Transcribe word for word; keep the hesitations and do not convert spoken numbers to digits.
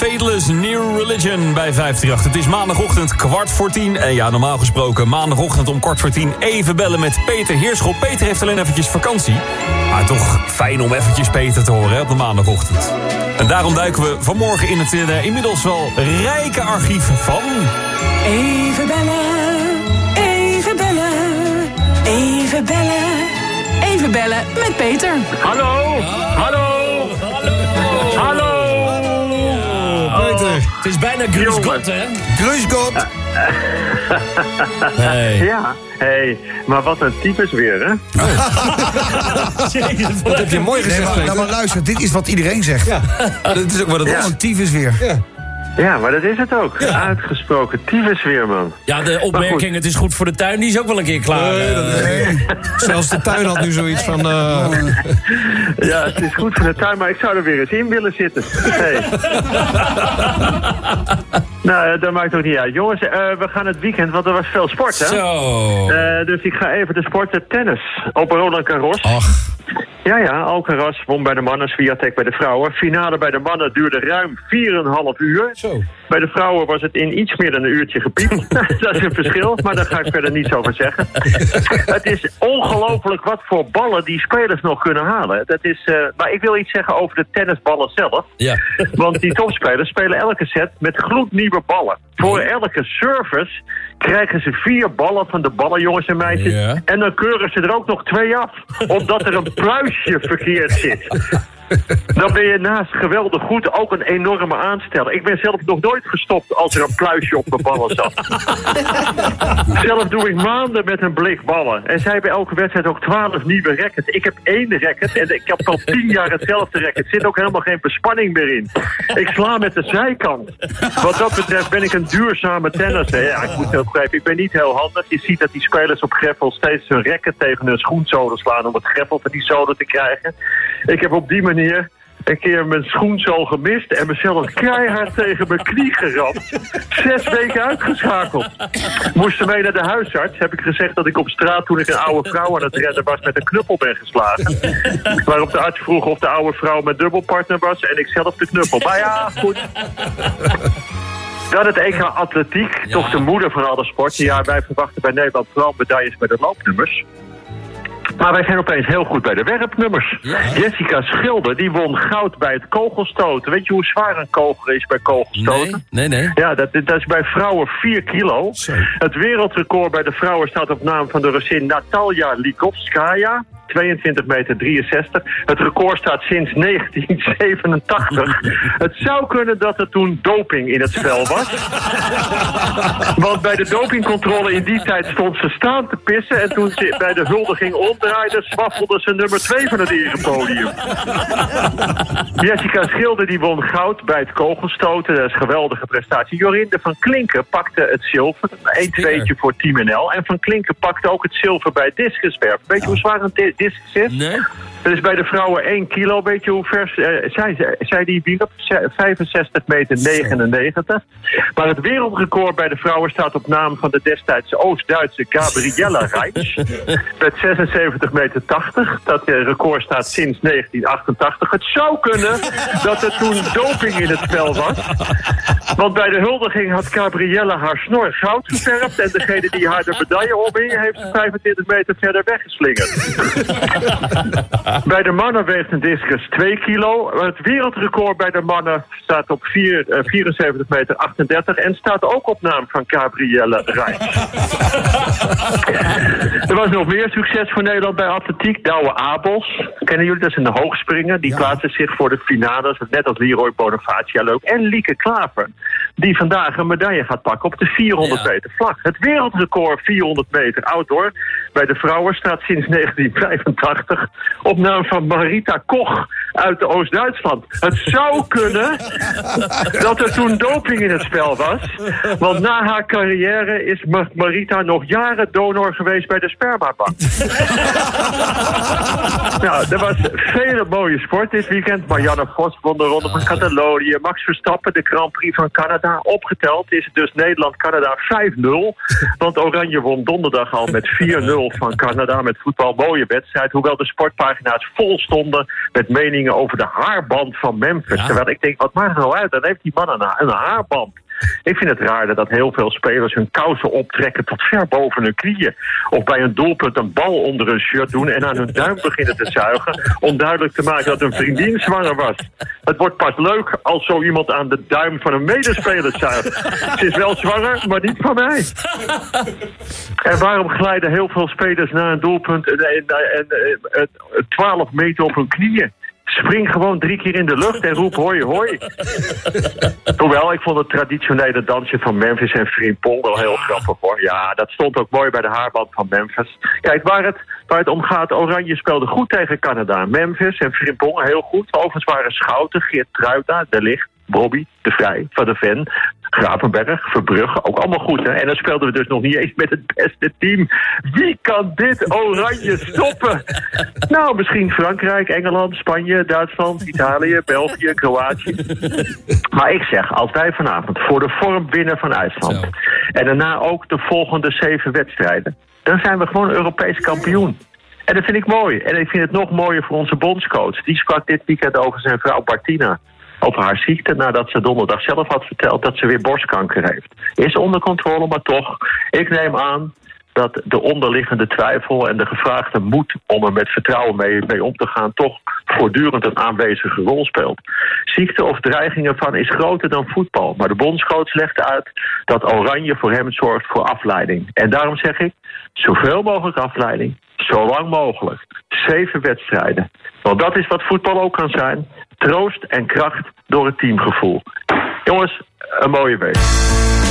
Faithless New Religion bij vijf drie acht. Het is maandagochtend kwart voor tien. En ja, normaal gesproken maandagochtend om kwart voor tien... even bellen met Peter Heerschop. Peter heeft alleen eventjes vakantie. Maar toch fijn om eventjes Peter te horen hè, op de maandagochtend. En daarom duiken we vanmorgen in het uh, inmiddels wel rijke archief van... Even bellen, even bellen, even bellen, even bellen met Peter. Hallo, hallo, hallo, hallo. Peter. Oh. Het is bijna Grusgod, hè? Grusgod. Hey. Ja, hey, maar wat een types weer, hè? Jezus, dat heb je mooi gezegd. Nee, maar, nou, maar luister, dit is wat iedereen zegt. Ja. Dat is ook wat het Ja. is. Een tyfus weer. Ja. Ja, maar dat is het ook. Ja. Uitgesproken types weer, man. Ja, de opmerking, het is goed voor de tuin, die is ook wel een keer klaar. Nee, dat is- nee. Zelfs de tuin had nu zoiets van... Uh... Ja, het is goed voor de tuin, maar ik zou er weer eens in willen zitten. Hey. Nou, dat maakt ook niet uit. Jongens, uh, we gaan het weekend, want er was veel sport, hè? Zo. Uh, dus ik ga even de sporten tennis op Roland Garros. Ach. Ja, ja, Alcaraz won bij de mannen, Swiatek bij de vrouwen. Finale bij de mannen duurde ruim vier komma vijf uur. Zo. Bij de vrouwen was het in iets meer dan een uurtje gepiept. Dat is een verschil, maar daar ga ik verder niets over zeggen. Het is ongelooflijk wat voor ballen die spelers nog kunnen halen. Dat is, uh, maar ik wil iets zeggen over de tennisballen zelf. Ja. Want die topspelers spelen elke set met gloednieuwe ballen. Voor elke service krijgen ze vier ballen van de ballen, jongens en meisjes. Ja. En dan keuren ze er ook nog twee af. Omdat er een pluisje verkeerd zit. Dan ben je naast geweldig goed ook een enorme aansteller. Ik ben zelf nog nooit gestopt als er een pluisje op mijn ballen zat. Zelf doe ik maanden met een blik ballen. En zij hebben elke wedstrijd ook twaalf nieuwe rackets. Ik heb één racket en ik heb al tien jaar hetzelfde racket. Er zit ook helemaal geen bespanning meer in. Ik sla met de zijkant. Wat dat betreft ben ik een duurzame tennisser. Ja, ik moet heel begrijpen, ik ben niet heel handig. Je ziet dat die spelers op greffel steeds hun racket tegen hun schoenzolen slaan om het greffel van die zolen te krijgen. Ik heb op die manier een keer mijn schoenzool gemist en mezelf keihard tegen mijn knie geramd. Zes weken uitgeschakeld. Moesten mee naar de huisarts. Heb ik gezegd dat ik op straat, toen ik een oude vrouw aan het redden was, met een knuppel ben geslagen. Waarop de arts vroeg of de oude vrouw mijn dubbelpartner was en ik zelf de knuppel. Maar ja, goed. Dan het E K Atletiek, ja. Toch de moeder van alle sporten. Ja, wij verwachten bij Nederland vooral medailles bij de loopnummers. Maar wij zijn opeens heel goed bij de werpnummers. Ja. Jessica Schilder, die won goud bij het kogelstoten. Weet je hoe zwaar een kogel is bij kogelstoten? Nee, nee, nee. Ja, dat, dat is bij vrouwen vier kilo. Zo. Het wereldrecord bij de vrouwen staat op naam van de Russin Natalia Ligovskaya. tweeëntwintig meter drieënzestig. Het record staat sinds negentien zevenentachtig. Het zou kunnen dat er toen doping in het spel was. Want bij de dopingcontrole in die tijd stond ze staan te pissen. En toen ze bij de huldiging omdraaide, zwaffelde ze nummer twee van het erepodium. Jessica Schilder die won goud bij het kogelstoten. Dat is een geweldige prestatie. Jorinde van Klinken pakte het zilver. een tweetje voor Team N L. En Van Klinken pakte ook het zilver bij discuswerp. Weet je hoe zwaar een discus is? Nee. Dat is bij de vrouwen één kilo. Weet je hoe vers uh, zij, zij die wierp? vijfenzestig meter negenennegentig. Maar het wereldrecord bij de vrouwen staat op naam van de destijds Oost-Duitse Gabriella Reitsch. Met zesenzeventig meter tachtig. Dat uh, record staat sinds negentien achtentachtig. Het zou kunnen dat er toen doping in het spel was. Want bij de huldiging had Gabriella haar snor goud geverfd. En degene die haar de medaille omhing, heeft ze vijfentwintig meter verder weggeslingerd. Bij de mannen weegt een discus twee kilo. Het wereldrecord bij de mannen staat op vier, uh, vierenzeventig meter achtendertig. En staat ook op naam van Gabrielle Reitsch. Er was nog meer succes voor Nederland bij atletiek. Douwe Abels. Kennen jullie? Dat is een hoogspringer. Die ja. plaatste zich voor de finales. Net als Leroy Bonifacia, leuk. En Lieke Klaver. Die vandaag een medaille gaat pakken op de vierhonderd ja. meter vlag. Het wereldrecord vierhonderd meter outdoor bij de vrouwen staat sinds negentien vijfentachtig op naam van Marita Koch uit de Oost-Duitsland. Het zou kunnen dat er toen doping in het spel was. Want na haar carrière is Marita nog jaren donor geweest bij de spermabank. Nou, er was vele mooie sport dit weekend. Marianne Vos won de Ronde van Catalonië. Max Verstappen de Grand Prix van Canada. Opgeteld is het dus Nederland-Canada vijf nul. Want Oranje won donderdag al met vier nul van Canada met voetbal. Mooie wedstrijd. Hoewel de sportpagina's vol stonden met meningen over de haarband van Memphis. Ja. Terwijl ik denk, wat maakt het nou uit? Dan heeft die man een, een haarband. Ik vind het raar dat heel veel spelers hun kousen optrekken tot ver boven hun knieën. Of bij een doelpunt een bal onder hun shirt doen en aan hun duim beginnen te zuigen. Om duidelijk te maken dat een vriendin zwanger was. Het wordt pas leuk als zo iemand aan de duim van een medespeler zuigt. Ze is wel zwanger, maar niet van mij. En waarom glijden heel veel spelers na een doelpunt twaalf meter op hun knieën? Spring gewoon drie keer in de lucht en roep hoi hoi. Hoewel, ik vond het traditionele dansje van Memphis en Frimpong wel heel grappig hoor. Ja, dat stond ook mooi bij de haarband van Memphis. Kijk, waar het, waar het om gaat, Oranje speelde goed tegen Canada. Memphis en Frimpong heel goed. Overigens waren Schouten, Geert Truida, De Ligt, Bobby, De Vrij, Van der Ven, Gravenberg, Verbrugge, ook allemaal goed. Hè? En dan speelden we dus nog niet eens met het beste team. Wie kan dit Oranje stoppen? Nou, misschien Frankrijk, Engeland, Spanje, Duitsland, Italië, België, Kroatië. Maar ik zeg, als wij vanavond voor de vorm winnen van IJsland Zo. en daarna ook de volgende zeven wedstrijden, dan zijn we gewoon Europees kampioen. En dat vind ik mooi. En ik vind het nog mooier voor onze bondscoach. Die sprak dit weekend over zijn vrouw Martina. Over haar ziekte nadat ze donderdag zelf had verteld dat ze weer borstkanker heeft. Is onder controle, maar toch. Ik neem aan dat de onderliggende twijfel en de gevraagde moed om er met vertrouwen mee, mee om te gaan toch voortdurend een aanwezige rol speelt. Ziekte of dreigingen van is groter dan voetbal. Maar de bondscoach legde uit dat Oranje voor hem zorgt voor afleiding. En daarom zeg ik, zoveel mogelijk afleiding, zo lang mogelijk. Zeven wedstrijden. Want dat is wat voetbal ook kan zijn. Troost en kracht door het teamgevoel. Jongens, een mooie week.